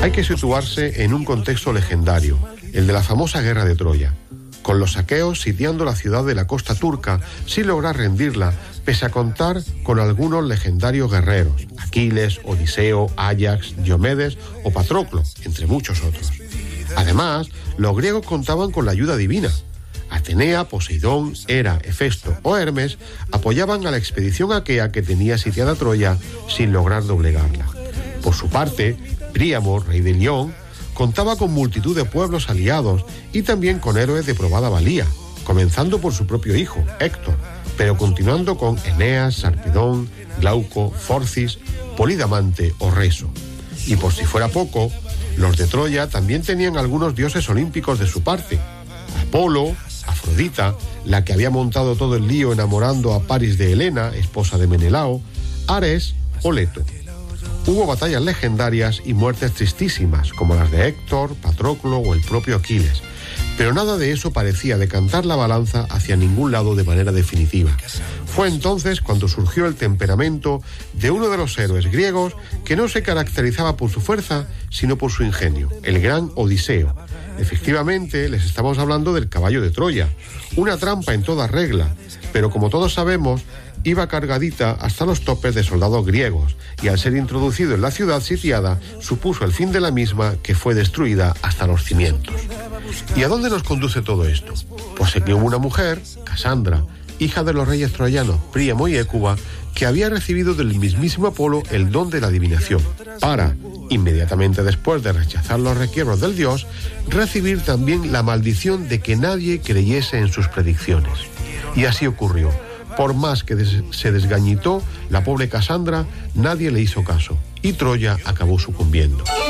Hay que situarse en un contexto legendario, el de la famosa guerra de Troya, con los aqueos sitiando la ciudad de la costa turca sin lograr rendirla, pese a contar con algunos legendarios guerreros, Aquiles, Odiseo, Áyax, Diomedes o Patroclo, entre muchos otros. Además, los griegos contaban con la ayuda divina. Atenea, Poseidón, Hera, Hefesto o Hermes apoyaban a la expedición aquea que tenía sitiada Troya sin lograr doblegarla. Por su parte, Príamo, rey de Lión, contaba con multitud de pueblos aliados y también con héroes de probada valía, comenzando por su propio hijo, Héctor, pero continuando con Eneas, Sarpedón, Glauco, Forcis, Polidamante o Reso. Y por si fuera poco, los de Troya también tenían algunos dioses olímpicos de su parte: Apolo, Afrodita, la que había montado todo el lío enamorando a Paris de Helena, esposa de Menelao, Ares o Leto. Hubo batallas legendarias y muertes tristísimas, como las de Héctor, Patroclo o el propio Aquiles, pero nada de eso parecía decantar la balanza hacia ningún lado de manera definitiva. Fue entonces cuando surgió el temperamento de uno de los héroes griegos que no se caracterizaba por su fuerza, sino por su ingenio, el gran Odiseo. Efectivamente, les estamos hablando del caballo de Troya, una trampa en toda regla, pero como todos sabemos, iba cargadita hasta los topes de soldados griegos, y al ser introducido en la ciudad sitiada, supuso el fin de la misma, que fue destruida hasta los cimientos. ¿Y a dónde nos conduce todo esto? Pues en que hubo una mujer, Casandra, hija de los reyes troyanos Príamo y Hécuba, que había recibido del mismísimo Apolo el don de la adivinación, para, inmediatamente después de rechazar los requiebros del dios, recibir también la maldición de que nadie creyese en sus predicciones. Y así ocurrió. Por más que se desgañitó la pobre Casandra, nadie le hizo caso, y Troya acabó sucumbiendo.